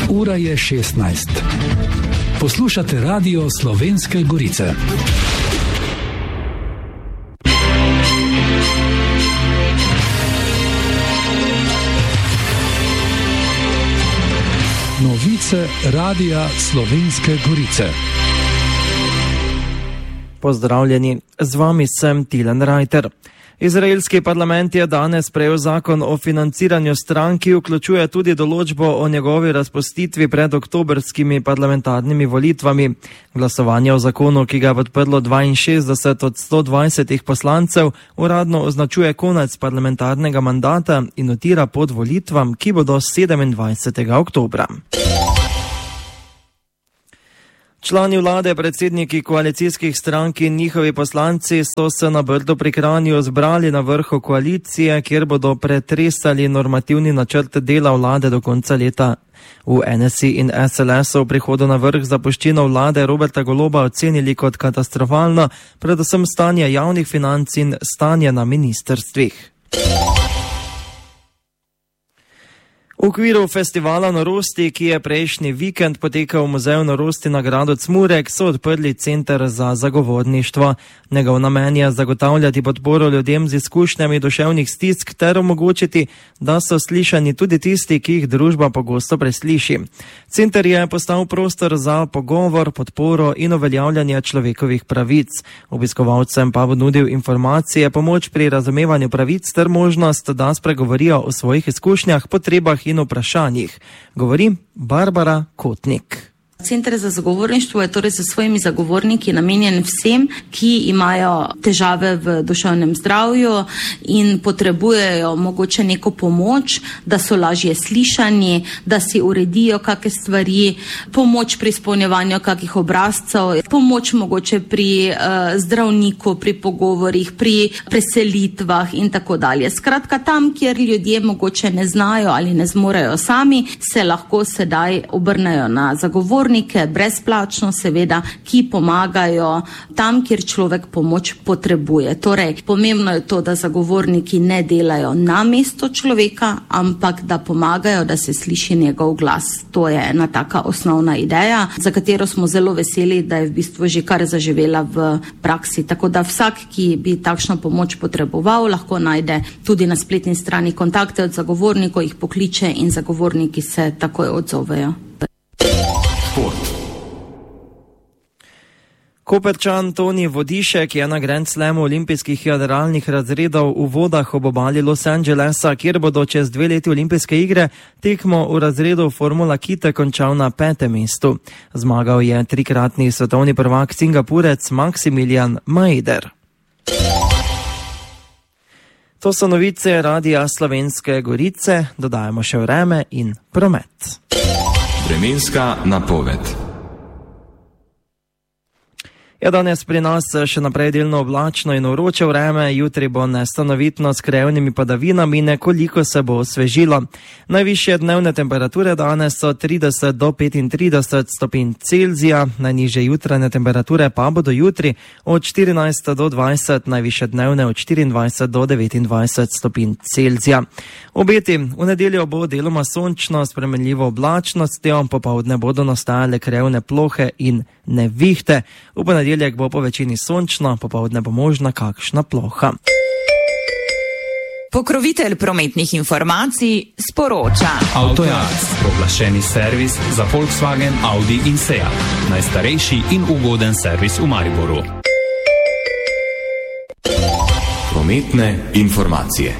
Ura je 16. Poslušate Radio Slovenske Gorice. Novice Radia Slovenske Gorice. Pozdravljeni, z vami sem Tilen Rajter. Izraelski parlament je danes sprejel zakon o financiranju strank, ki vključuje tudi določbo o njegovi razpustitvi pred oktobrskimi parlamentarnimi volitvami. Glasovanje o zakonu, ki ga je podprlo 62 od 120 poslancev, uradno označuje konec parlamentarnega mandata in utira pot volitvam, ki bodo 27. oktobra. Člani vlade, predsedniki koalicijskih strank in njihovi poslanci so se na Brdu pri Kranju zbrali na vrhu koalicije, kjer bodo pretresali normativni načrt dela vlade do konca leta. V NSI in SLS so v prihodu na vrh zapuščino vlade Roberta Goloba ocenili kot katastrofalno, predvsem stanje javnih financ in stanje na ministrstvih. V okviru festivala norosti, ki je prejšnji vikend potekal v Muzeju norosti na gradu Cmurek, so odprli center za zagovorništvo. Njegov namen je zagotavljati podporo ljudem z izkušnjami duševnih stisk ter omogočiti, da so slišani tudi tisti, ki jih družba pogosto presliši. Center je postal prostor za pogovor, podporo in uveljavljanje človekovih pravic. Obiskovalcem pa bo nudil informacije, pomoč pri razumevanju pravic ter možnost, da spregovorijo o svojih izkušnjah, potrebah in vprašanjih. Govori Barbara Kotnik. Center za zagovorništvo je torej za svojimi zagovorniki namenjen vsem, ki imajo težave v duševnem zdravju in potrebujejo mogoče neko pomoč, da so lažje slišani, da si uredijo kakšne stvari, pomoč pri izpolnjevanju kakih obrazcev, pomoč mogoče pri zdravniku, pri pogovorih, pri preselitvah in tako dalje. Skratka, tam, kjer ljudje mogoče ne znajo ali ne zmorejo sami, se lahko sedaj obrnejo na zagovornike, brezplačno seveda, ki pomagajo tam, kjer človek pomoč potrebuje. Torej, pomembno je to, da zagovorniki ne delajo na mesto človeka, ampak da pomagajo, da se sliši njegov glas. To je ena taka osnovna ideja, za katero smo zelo veseli, da je v bistvu že kar zaživela v praksi. Tako da vsak, ki bi takšno pomoč potreboval, lahko najde tudi na spletni strani kontakte od zagovornikov, jih pokliče in zagovorniki se takoj odzovejo. Koperčan Toni Vodišek je na Grand Slamu olimpijskih jadralnih razredov v vodah ob obali Los Angelesa, kjer bodo čez 2 leti olimpijske igre, tekmo v razredu Formula Kite končal na 5. mestu. Zmagal je 3-kratni svetovni prvak Singapurec Maximilian Majder. To so novice Radia Slovenske Gorice, dodajamo še vreme in promet. Vremenska napoved. Danes pri nas še naprej delno oblačno in vroče vreme, jutri bo nestanovitno s krajevnimi padavinami, nekoliko se bo osvežilo. Najvišje dnevne temperature danes so 30 do 35 stopinj Celzija, najnižje jutranje temperature pa bodo jutri od 14 do 20, najvišje dnevne od 24 do 29 stopinj Celzija. Obeti: v nedeljo bo deloma sončno s spremenljivo oblačnostjo, popoldne bodo nastajale krajevne plohe in nevihte. V ponedeljek bo po večini sončno, popoldne bo možna kakšna ploha. Pokrovitelj prometnih informacij sporoča. Avtojaz, pooblaščeni servis za Volkswagen, Audi in Seat. Najstarejši in ugoden servis v Mariboru. Prometne informacije.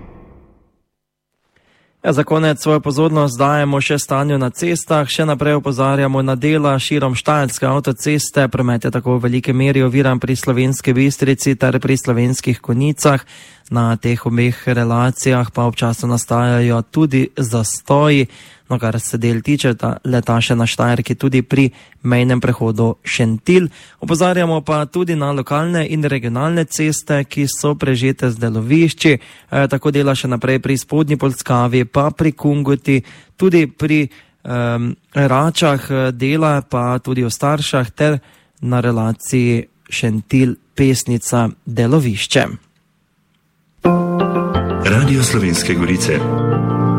Za konec svojo pozornost dajemo še stanju na cestah, še naprej opozarjamo na dela širom Štajerske avtoceste, promet je tako v velike meri oviran pri Slovenski Bistrici ter pri Slovenskih Konjicah. Na teh obeh relacijah pa občasno nastajajo tudi zastoji, no kar se del tiče, leta še na Štajerki tudi pri mejnem prehodu Šentilj. Opozarjamo pa tudi na lokalne in regionalne ceste, ki so prežete z delovišči, tako dela še naprej pri Spodnji Polskavi, pa pri Kungoti, tudi pri Račah dela, pa tudi v Staršah ter na relaciji Šentilj-Pesnica delovišče. Radio Slovenske Gorice.